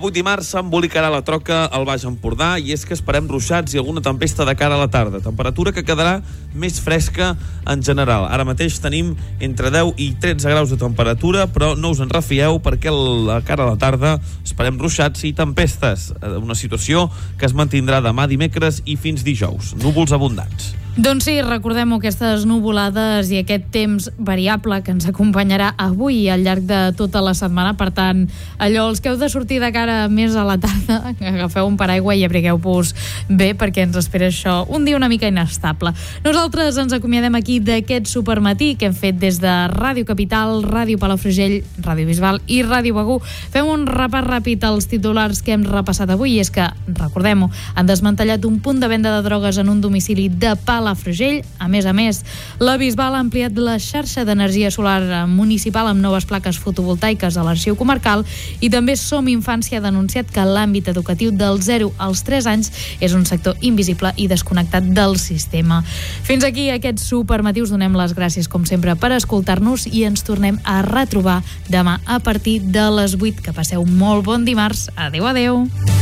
Avui dimarts s'embolicarà la troca al Baix Empordà i és que esperem ruixats i alguna tempesta de cara a la tarda. Temperatura que quedarà més fresca en general. Ara mateix tenim entre 10 i 13 graus de temperatura, però no us en refieu perquè a cara a la tarda esperem ruixats i tempestes. Una situació que es mantindrà demà dimecres i fins dijous. Núvols abundants. Doncs sí, recordem aquestes nuvolades i aquest temps variable que ens acompanyarà avui i al llarg de tota la setmana. Per tant, allò, els que heu de sortir de cara més a la tarda, agafeu un paraigua i abrigueu-vos bé perquè ens espera això, un dia una mica inestable. Nosaltres ens acomiadem aquí d'aquest supermatí que hem fet des de Ràdio Capital, Ràdio Palafrugell, Ràdio Bisbal i Ràdio Begur. Fem un repàs ràpid als titulars que hem repassat avui i és que, recordem-ho, han desmantellat un punt de venda de drogues en un domicili de Palafrugell. A més, la Bisbal ha ampliat la xarxa d'energia solar municipal amb noves plaques fotovoltaiques a l'arxiu comarcal i també Som Infància ha denunciat que l'àmbit educatiu del 0 als 3 anys és un sector invisible i desconnectat del sistema. Fins aquí aquests supermatius. Donem les gràcies, com sempre, per escoltar-nos i ens tornem a retrobar demà a partir de les 8. Que passeu molt bon dimarts. Adéu, adéu.